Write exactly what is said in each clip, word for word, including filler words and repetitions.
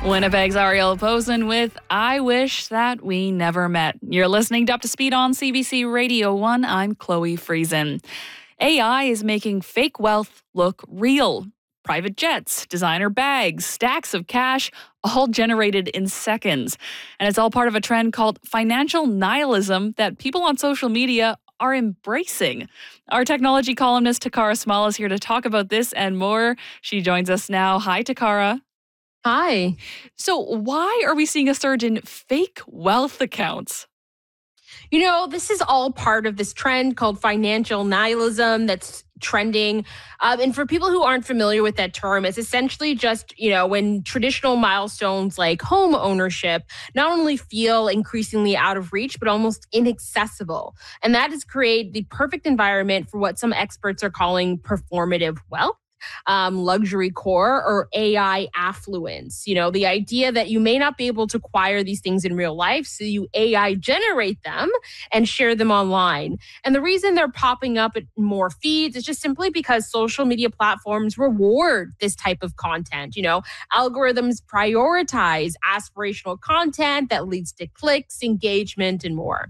Winnipeg's Ariel Posen with I Wish That We Never Met. You're listening to Up to Speed on C B C Radio one. I'm Chloe Friesen. A I is making fake wealth look real. Private jets, designer bags, stacks of cash, all generated in seconds. And it's all part of a trend called financial nihilism that people on social media are embracing. Our technology columnist Takara Small is here to talk about this and more. She joins us now. Hi, Takara. Hi. So why are we seeing a surge in fake wealth accounts? You know, this is all part of this trend called financial nihilism that's trending. Um, and for people who aren't familiar with that term, it's essentially just, you know, when traditional milestones like home ownership not only feel increasingly out of reach, but almost inaccessible. And that has created the perfect environment for what some experts are calling performative wealth. Um, luxury core or A I affluence. You know, the idea that you may not be able to acquire these things in real life, so you A I generate them and share them online. And the reason they're popping up at more feeds is just simply because social media platforms reward this type of content. You know, algorithms prioritize aspirational content that leads to clicks, engagement, and more.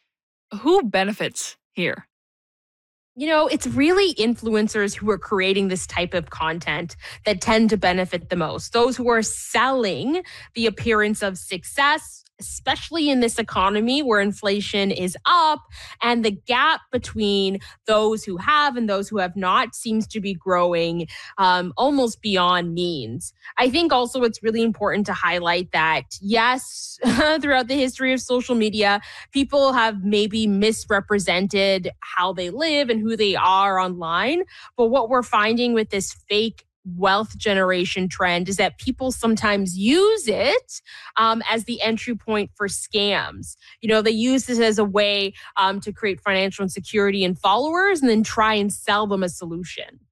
Who benefits here? You know, it's really influencers who are creating this type of content that tend to benefit the most. Those who are selling the appearance of success, especially in this economy where inflation is up and the gap between those who have and those who have not seems to be growing um, almost beyond means. I think also it's really important to highlight that, yes, throughout the history of social media, people have maybe misrepresented how they live and who they are online. But what we're finding with this fake wealth generation trend is that people sometimes use it um, as the entry point for scams. You know, they use this as a way um, to create financial insecurity in followers and then try and sell them a solution.